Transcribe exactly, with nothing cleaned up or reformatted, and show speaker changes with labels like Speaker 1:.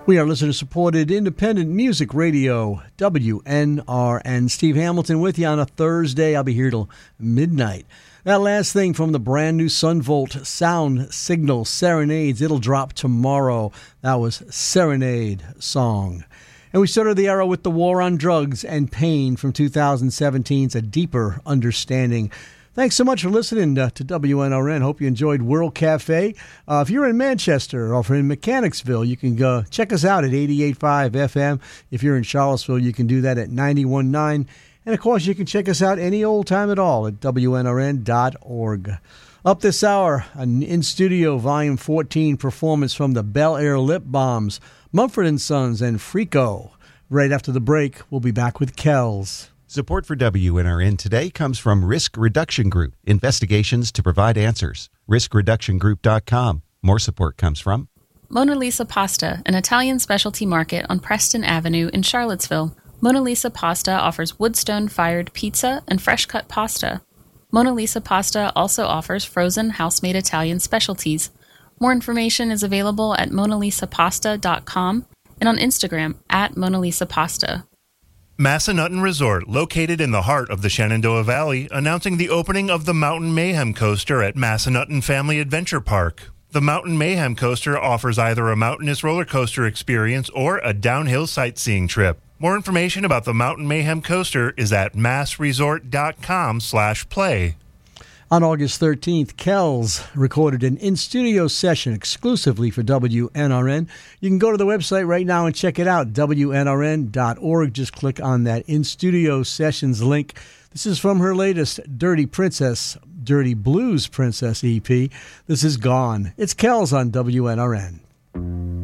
Speaker 1: We are listener-supported independent music radio, W N R N. Steve Hamilton with you on a Thursday. I'll be here till midnight. That last thing from the brand new Sunvolt Sound Signal Serenades, it'll drop tomorrow. That was Serenade Song. And we started the era with The War on Drugs and Pain from two thousand seventeen's A Deeper Understanding. Thanks so much for listening uh, to W N R N. Hope you enjoyed World Cafe. Uh, if you're in Manchester or in Mechanicsville, you can go check us out at eighty-eight point five F M. If you're in Charlottesville, you can do that at ninety-one point nine. And, of course, you can check us out any old time at all at W N R N dot org. Up this hour, an in-studio Volume fourteen performance from the Bel Air Lip Bombs, Mumford and Sons, and Frico. Right after the break, we'll be back with Kells.
Speaker 2: Support for W N R N today comes from Risk Reduction Group, investigations to provide answers. risk reduction group dot com. More support comes from
Speaker 3: Mona Lisa Pasta, an Italian specialty market on Preston Avenue in Charlottesville. Mona Lisa Pasta offers woodstone-fired pizza and fresh-cut pasta. Mona Lisa Pasta also offers frozen house-made Italian specialties. More information is available at mona lisa pasta dot com and on Instagram at Mona Lisa Pasta.
Speaker 4: Massanutten Resort, located in the heart of the Shenandoah Valley, announcing the opening of the Mountain Mayhem Coaster at Massanutten Family Adventure Park. The Mountain Mayhem Coaster offers either a mountainous roller coaster experience or a downhill sightseeing trip. More information about the Mountain Mayhem Coaster is at massresort dot com slash play.
Speaker 1: On August thirteenth, Kells recorded an in-studio session exclusively for W N R N. You can go to the website right now and check it out, W N R N dot org. Just click on that in-studio sessions link. This is from her latest Dirty Princess, Dirty Blues Princess E P. This is Gone. It's Kells on W N R N.